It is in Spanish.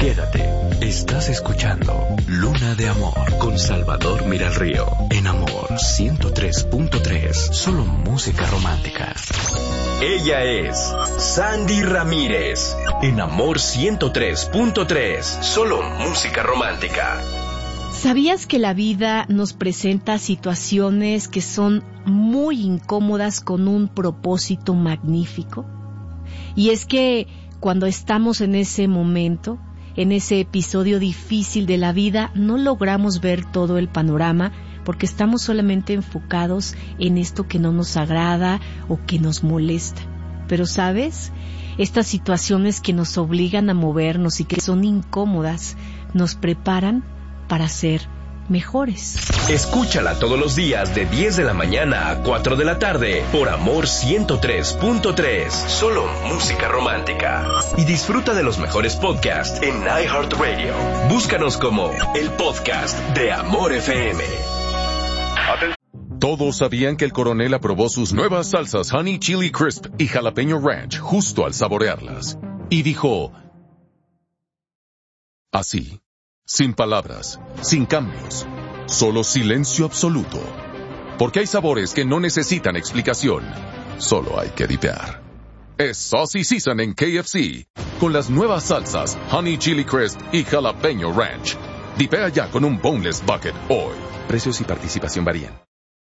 Quédate. Estás escuchando Luna de Amor con Salvador Miralrío. En Amor 103.3. Solo música romántica. Ella es Sandy Ramírez. En Amor 103.3. Solo música romántica. ¿Sabías que la vida nos presenta situaciones que son muy incómodas con un propósito magnífico? Y es que cuando estamos en ese momento, en ese episodio difícil de la vida, no logramos ver todo el panorama porque estamos solamente enfocados en esto que no nos agrada o que nos molesta. Pero ¿sabes? Estas situaciones que nos obligan a movernos y que son incómodas, nos preparan para ser mejores. Escúchala todos los días de 10 de la mañana a 4 de la tarde por Amor 103.3. Solo música romántica. Y disfruta de los mejores podcasts en iHeartRadio. Búscanos como el podcast de Amor FM. Todos sabían que el coronel aprobó sus nuevas salsas Honey Chili Crisp y Jalapeño Ranch justo al saborearlas. Y dijo, así, sin palabras, sin cambios, solo silencio absoluto. Porque hay sabores que no necesitan explicación, solo hay que dipear. Es Saucy Season en KFC, con las nuevas salsas Honey Chili Crisp y Jalapeño Ranch. Dipea ya con un Boneless Bucket hoy. Precios y participación varían.